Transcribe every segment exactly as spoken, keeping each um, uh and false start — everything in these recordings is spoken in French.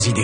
idées.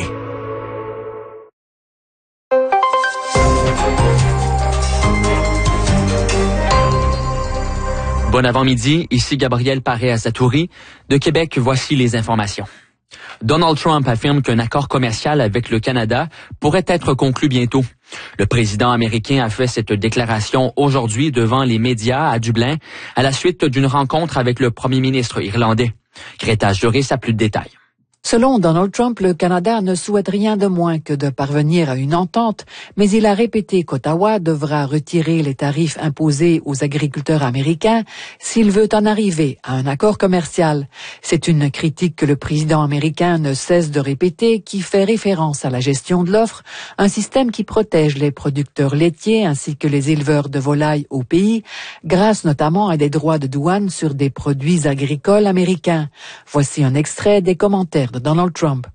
Bon avant-midi, ici Gabriel Paré-Azatouri. De Québec, voici les informations. Donald Trump affirme qu'un accord commercial avec le Canada pourrait être conclu bientôt. Le président américain a fait cette déclaration aujourd'hui devant les médias à Dublin à la suite d'une rencontre avec le premier ministre irlandais. Greta Juris a plus de détails. Selon Donald Trump, le Canada ne souhaite rien de moins que de parvenir à une entente, mais il a répété qu'Ottawa devra retirer les tarifs imposés aux agriculteurs américains s'il veut en arriver à un accord commercial. C'est une critique que le président américain ne cesse de répéter, qui fait référence à la gestion de l'offre, un système qui protège les producteurs laitiers ainsi que les éleveurs de volailles au pays, grâce notamment à des droits de douane sur des produits agricoles américains. Voici un extrait des commentaires de Donald Trump.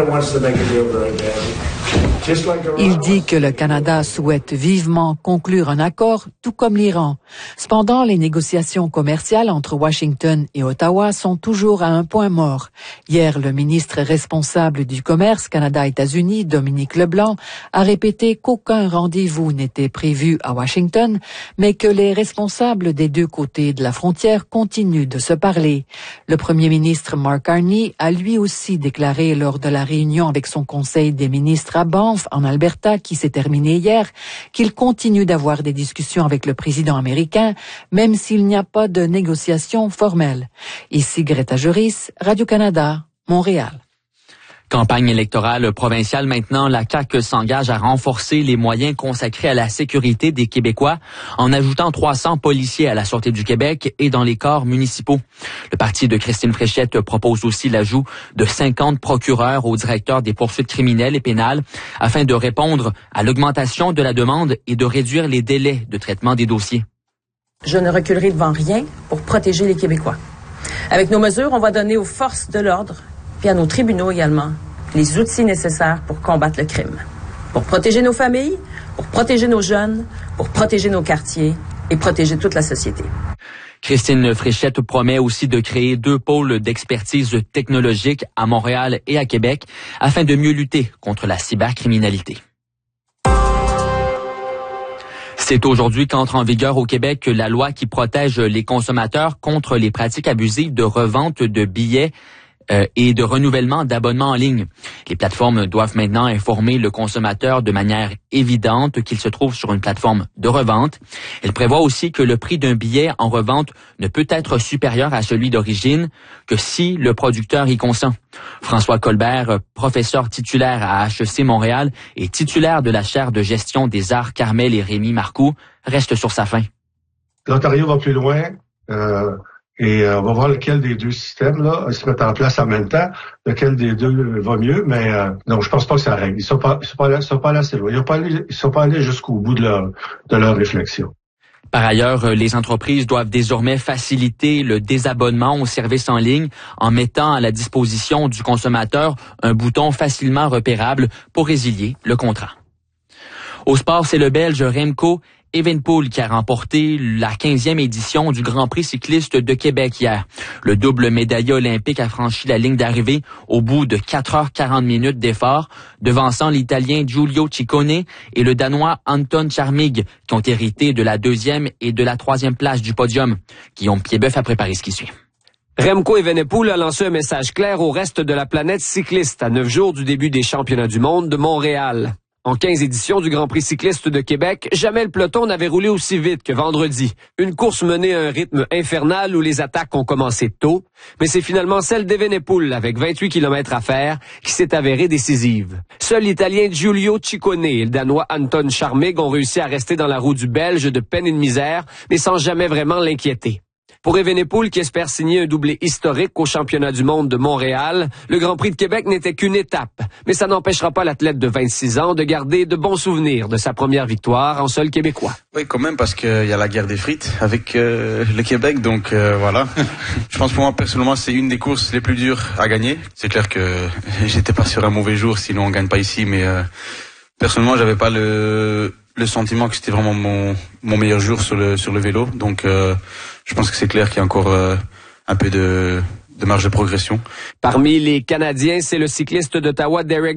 Il dit que le Canada souhaite vivement conclure un accord, tout comme l'Iran. Cependant, les négociations commerciales entre Washington et Ottawa sont toujours à un point mort. Hier, le ministre responsable du commerce Canada-États-Unis, Dominique Leblanc, a répété qu'aucun rendez-vous n'était prévu à Washington, mais que les responsables des deux côtés de la frontière continuent de se parler. Le premier ministre Mark Carney a lui aussi déclaré lors de la réunion avec son conseil des ministres à Banff, en Alberta, qui s'est terminé hier, qu'il continue d'avoir des discussions avec le président américain, même s'il n'y a pas de négociations formelles. Ici Greta Juris, Radio-Canada, Montréal. Campagne électorale provinciale maintenant, la C A Q s'engage à renforcer les moyens consacrés à la sécurité des Québécois en ajoutant trois cents policiers à la Sûreté du Québec et dans les corps municipaux. Le parti de Christine Fréchette propose aussi l'ajout de cinquante procureurs au directeur des poursuites criminelles et pénales afin de répondre à l'augmentation de la demande et de réduire les délais de traitement des dossiers. Je ne reculerai devant rien pour protéger les Québécois. Avec nos mesures, on va donner aux forces de l'ordre puis à nos tribunaux également, les outils nécessaires pour combattre le crime. Pour protéger nos familles, pour protéger nos jeunes, pour protéger nos quartiers et protéger toute la société. Christine Fréchette promet aussi de créer deux pôles d'expertise technologique à Montréal et à Québec afin de mieux lutter contre la cybercriminalité. C'est aujourd'hui qu'entre en vigueur au Québec la loi qui protège les consommateurs contre les pratiques abusives de revente de billets Euh, et de renouvellement d'abonnements en ligne. Les plateformes doivent maintenant informer le consommateur de manière évidente qu'il se trouve sur une plateforme de revente. Elle prévoit aussi que le prix d'un billet en revente ne peut être supérieur à celui d'origine que si le producteur y consent. François Colbert, professeur titulaire à H E C Montréal et titulaire de la chaire de gestion des arts Carmel et Rémi Marcoux, reste sur sa faim. L'Ontario va plus loin. Euh... Et euh, on va voir lequel des deux systèmes là se mettent en place en même temps, lequel des deux va mieux. Mais euh, non, je pense pas que ça règle. Ils sont pas, ils sont pas allés, ils sont pas allés assez loin. Ils sont pas allés, ils sont pas allés jusqu'au bout de leur de leur réflexion. Par ailleurs, les entreprises doivent désormais faciliter le désabonnement aux services en ligne en mettant à la disposition du consommateur un bouton facilement repérable pour résilier le contrat. Au sport, c'est le Belge Remco Evenepoel qui a remporté la quinzième édition du Grand Prix cycliste de Québec hier. Le double médaillé olympique a franchi la ligne d'arrivée au bout de quatre heures quarante minutes d'effort, devançant l'Italien Giulio Ciccone et le Danois Anton Charmig, qui ont hérité de la deuxième et de la troisième place du podium. Guillaume Piedboeuf a préparé ce qui suit. Remco Evenepoel a lancé un message clair au reste de la planète cycliste à neuf jours du début des championnats du monde de Montréal. En quinze éditions du Grand Prix cycliste de Québec, jamais le peloton n'avait roulé aussi vite que vendredi. Une course menée à un rythme infernal où les attaques ont commencé tôt, mais c'est finalement celle d'Evenepoel, avec vingt-huit kilomètres à faire, qui s'est avérée décisive. Seul l'Italien Giulio Ciccone et le Danois Anton Charmig ont réussi à rester dans la roue du Belge de peine et de misère, mais sans jamais vraiment l'inquiéter. Pour Evenepoel, qui espère signer un doublé historique au championnat du monde de Montréal, le Grand Prix de Québec n'était qu'une étape. Mais ça n'empêchera pas l'athlète de vingt-six ans de garder de bons souvenirs de sa première victoire en sol québécois. Oui, quand même, parce qu'il y a la guerre des frites avec euh, le Québec, donc euh, voilà. Je pense pour moi, personnellement, c'est une des courses les plus dures à gagner. C'est clair que j'étais pas sur un mauvais jour, sinon on gagne pas ici, mais euh, personnellement, j'avais pas le... le sentiment que c'était vraiment mon, mon meilleur jour sur le, sur le vélo. Donc, euh, je pense que c'est clair qu'il y a encore euh, un peu de, de marge de progression. Parmi les Canadiens, c'est le cycliste d'Ottawa Derek